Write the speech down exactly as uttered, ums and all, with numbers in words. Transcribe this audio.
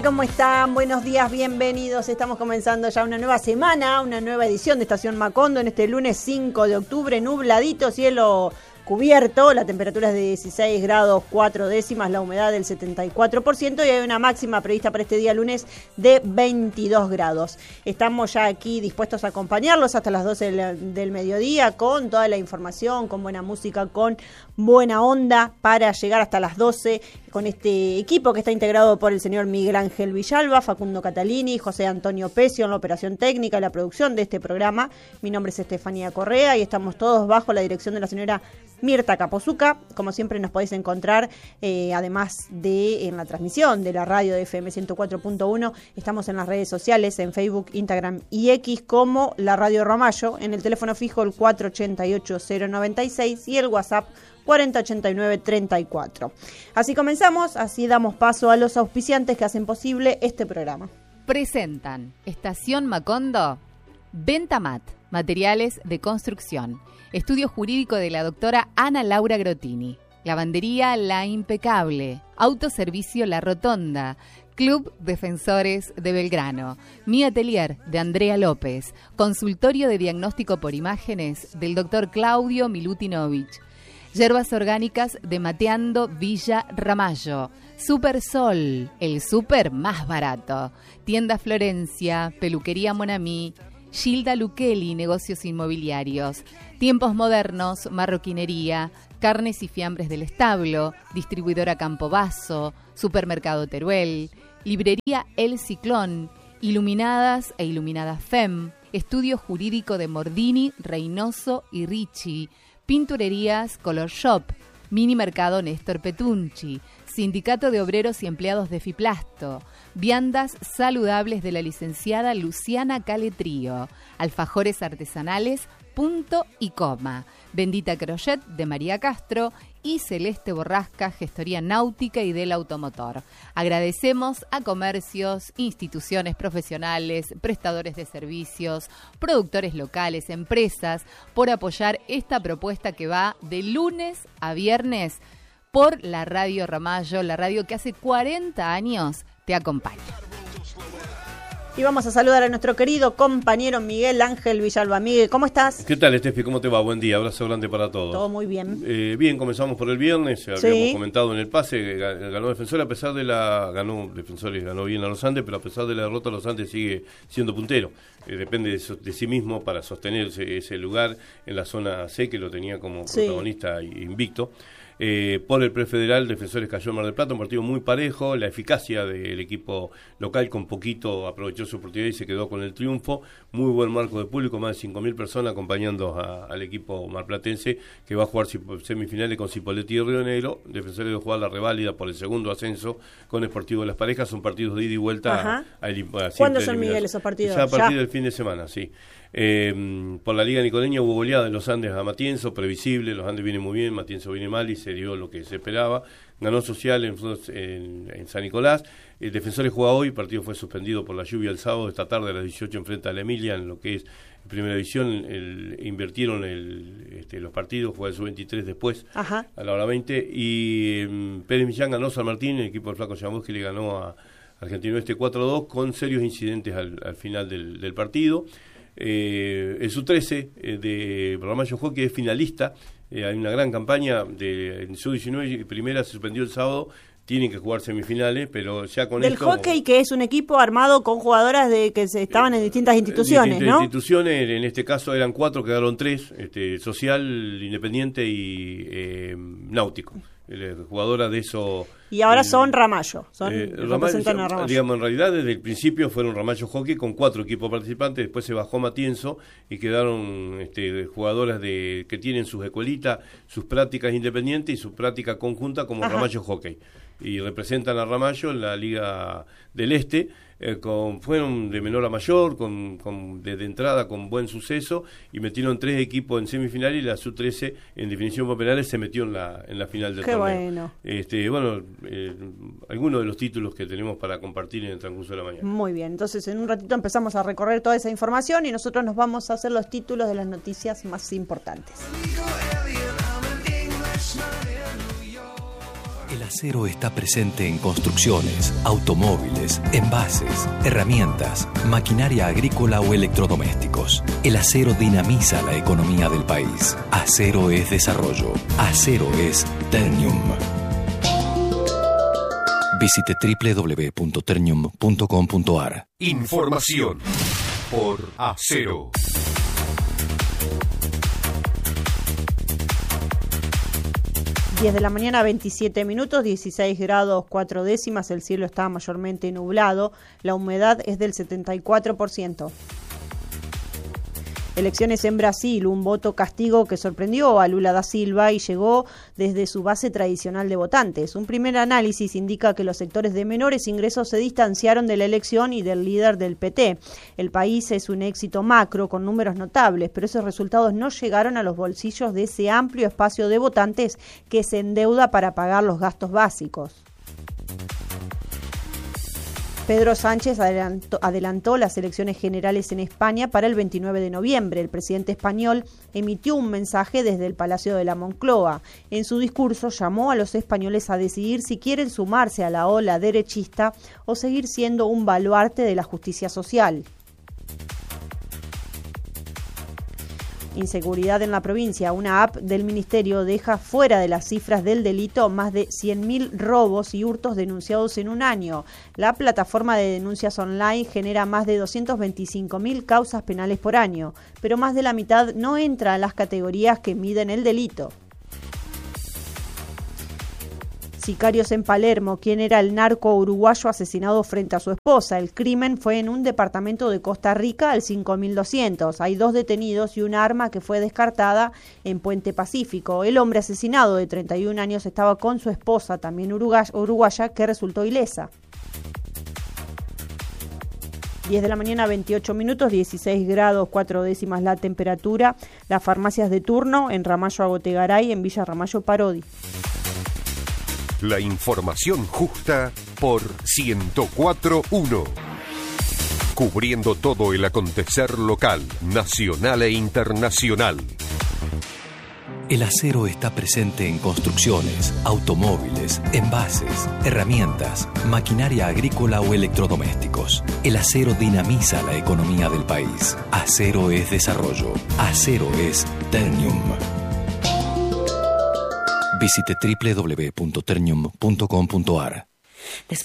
¿Cómo están? Buenos días, bienvenidos. Estamos comenzando ya una nueva semana, una nueva edición de Estación Macondo en este lunes cinco de octubre, nubladito, cielo cubierto, la temperatura es de dieciséis grados cuatro décimas, la humedad del setenta y cuatro por ciento y hay una máxima prevista para este día lunes de veintidós grados. Estamos ya aquí dispuestos a acompañarlos hasta las doce del, del mediodía con toda la información, con buena música, con buena onda para llegar hasta las doce con este equipo que está integrado por el señor Miguel Ángel Villalba, Facundo Catalini, José Antonio Pecio en la operación técnica y la producción de este programa. Mi nombre es Estefanía Correa y estamos todos bajo la dirección de la señora Mirta Capozuca. Como siempre nos podéis encontrar, eh, además de en la transmisión de la radio de F M ciento cuatro punto uno, estamos en las redes sociales, en Facebook, Instagram y X como la Radio Ramallo, en el teléfono fijo el cuatro ochenta y ocho cero noventa y seis y el WhatsApp cuarenta ochenta y nueve treinta y cuatro. Así comenzamos, así damos paso a los auspiciantes que hacen posible este programa. Presentan Estación Macondo, Ventamat, materiales de construcción, estudio jurídico de la doctora Ana Laura Grotini, lavandería La Impecable, autoservicio La Rotonda, Club Defensores de Belgrano, Mi Atelier de Andrea López, consultorio de diagnóstico por imágenes del doctor Claudio Milutinovich, Yerbas orgánicas de Mateando Villa Ramallo, Super Sol, el súper más barato, Tienda Florencia, Peluquería Monamí, Gilda Luqueli, negocios inmobiliarios, Tiempos Modernos, marroquinería, carnes y fiambres del establo, distribuidora Campobasso, Supermercado Teruel, librería El Ciclón, Iluminadas e Iluminadas F E M, estudio jurídico de Mordini, Reynoso y Ricci, Pinturerías Color Shop, Mini Mercado Néstor Petunchi, Sindicato de Obreros y Empleados de Fiplasto, Viandas Saludables de la licenciada Luciana Caletrío, Alfajores Artesanales, Punto y Coma, Bendita Crochet de María Castro y Celeste Borrasca, Gestoría Náutica y del Automotor. Agradecemos a comercios, instituciones profesionales, prestadores de servicios, productores locales, empresas, por apoyar esta propuesta que va de lunes a viernes por la Radio Ramallo, la radio que hace cuarenta años te acompaña. Y vamos a saludar a nuestro querido compañero Miguel Ángel Villalba. Miguel, ¿cómo estás? ¿Qué tal, Estefi? ¿Cómo te va? Buen día, abrazo grande para todos. Todo muy bien. Eh, bien, comenzamos por el viernes, habíamos sí. comentado en el pase, ganó Defensor, a pesar de la... ganó Defensores, ganó bien a los Andes, pero a pesar de la derrota, los Andes sigue siendo puntero. Eh, depende de, so, de sí mismo para sostener ese, ese lugar en la zona C, que lo tenía como sí. protagonista invicto. Eh, por el prefederal, Defensores cayó en Mar del Plata, un partido muy parejo, la eficacia del equipo local con poquito aprovechó su oportunidad y se quedó con el triunfo, muy buen marco de público, más de cinco mil personas acompañando a, al equipo marplatense que va a jugar semifinales con Cipolletti y Río Negro. Defensores de jugar la reválida por el segundo ascenso con Sportivo de las Parejas, son partidos de ida y vuelta. A, a, a, a ¿Cuándo son, Miguel, esos partidos? Ya a partir ¿Ya? del fin de semana, sí. Eh, por la Liga Nicoleña hubo goleada en los Andes a Matienzo, previsible, los Andes vienen muy bien, Matienzo viene mal y se dio lo que se esperaba. Ganó Social en, en, en San Nicolás. El Defensores juega hoy, el partido fue suspendido por la lluvia el sábado, esta tarde a las dieciocho enfrenta a la Emilia en lo que es Primera División. El, invirtieron el, este, los partidos, juega el sub veintitrés después, Ajá. a la hora veinte. Y um, Pérez Millán ganó San Martín, el equipo del Flaco Llamoski le ganó a Argentino Este cuatro a dos con serios incidentes al, al final del, del partido. Eh, el sub trece eh, de Ramallo Hockey es finalista, eh, hay una gran campaña de en sub diecinueve, primera se suspendió el sábado, tienen que jugar semifinales, pero ya con del esto... Del hockey, que es un equipo armado con jugadoras de que se estaban eh, en distintas instituciones, distintas ¿no? instituciones, en este caso eran cuatro, quedaron tres, este, Social, Independiente y eh, Náutico. Jugadora de eso. Y ahora son Ramallo, son eh, representan Ramallo, a Ramallo. Digamos, en realidad desde el principio fueron Ramallo Hockey con cuatro equipos participantes, después se bajó Matienzo y quedaron este, jugadoras de que tienen sus escuelitas, sus prácticas independientes y su práctica conjunta como Ajá. Ramallo Hockey. Y representan a Ramallo en la Liga del Este. Eh, con, fueron de menor a mayor, con, con de, de entrada con buen suceso, y metieron tres equipos en semifinal y la sub trece en definición por penales se metió en la en la final del Qué torneo. Bueno. Este, bueno, eh, algunos de los títulos que tenemos para compartir en el transcurso de la mañana. Muy bien, entonces en un ratito empezamos a recorrer toda esa información y nosotros nos vamos a hacer los títulos de las noticias más importantes. El acero está presente en construcciones, automóviles, envases, herramientas, maquinaria agrícola o electrodomésticos. El acero dinamiza la economía del país. Acero es desarrollo. Acero es Ternium. Visite doble u doble u doble u punto ternium punto com punto a r. Información por Acero. diez de la mañana, veintisiete minutos, dieciséis grados cuatro décimas, el cielo está mayormente nublado, la humedad es del setenta y cuatro por ciento. Elecciones en Brasil, un voto castigo que sorprendió a Lula da Silva y llegó desde su base tradicional de votantes. Un primer análisis indica que los sectores de menores ingresos se distanciaron de la elección y del líder del P T. El país es un éxito macro con números notables, pero esos resultados no llegaron a los bolsillos de ese amplio espacio de votantes que se endeuda para pagar los gastos básicos. Pedro Sánchez adelantó, adelantó las elecciones generales en España para el veintinueve de noviembre. El presidente español emitió un mensaje desde el Palacio de la Moncloa. En su discurso llamó a los españoles a decidir si quieren sumarse a la ola derechista o seguir siendo un baluarte de la justicia social. Inseguridad en la provincia. Una app del ministerio deja fuera de las cifras del delito más de cien mil robos y hurtos denunciados en un año. La plataforma de denuncias online genera más de doscientas veinticinco mil causas penales por año, pero más de la mitad no entra en las categorías que miden el delito. Sicarios en Palermo. ¿Quién era el narco uruguayo asesinado frente a su esposa? El crimen fue en un departamento de Costa Rica al cinco mil doscientos. Hay dos detenidos y un arma que fue descartada en Puente Pacífico. El hombre asesinado de treinta y un años estaba con su esposa, también uruguaya, que resultó ilesa. diez de la mañana, veintiocho minutos, dieciséis grados cuatro décimas la temperatura. Las farmacias de turno en Ramallo Agotegaray, en Villa Ramallo Parodi. La información justa por ciento cuatro punto uno. Cubriendo todo el acontecer local, nacional e internacional. El acero está presente en construcciones, automóviles, envases, herramientas, maquinaria agrícola o electrodomésticos. El acero dinamiza la economía del país. Acero es desarrollo. Acero es Ternium. Visite doble u doble u doble u punto ternium punto com punto a r.